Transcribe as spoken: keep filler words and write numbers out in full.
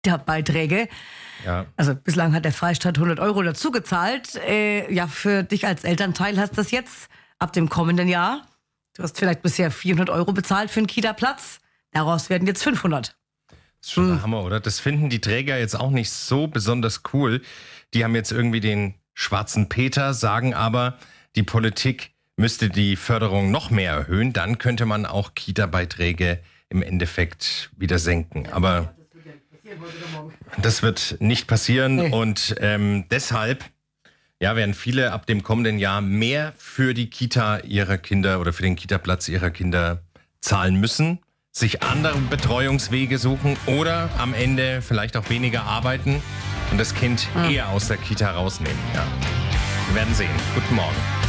Kita-Beiträge. Ja. Also bislang hat der Freistaat hundert Euro dazu gezahlt. Äh, ja, für dich als Elternteil hast das jetzt ab dem kommenden Jahr. Du hast vielleicht bisher vierhundert Euro bezahlt für einen Kita-Platz. Daraus werden jetzt fünfhundert. Das ist schon der Hammer, oder? Das finden die Träger jetzt auch nicht so besonders cool. Die haben jetzt irgendwie den schwarzen Peter, sagen aber, die Politik müsste die Förderung noch mehr erhöhen. Dann könnte man auch Kita-Beiträge im Endeffekt wieder senken. Aber das wird nicht passieren. Nee. Und ähm, deshalb ja, werden viele ab dem kommenden Jahr mehr für die Kita ihrer Kinder oder für den Kita-Platz ihrer Kinder zahlen müssen, sich andere Betreuungswege suchen oder am Ende vielleicht auch weniger arbeiten und das Kind eher aus der Kita rausnehmen. Ja. Wir werden sehen. Guten Morgen.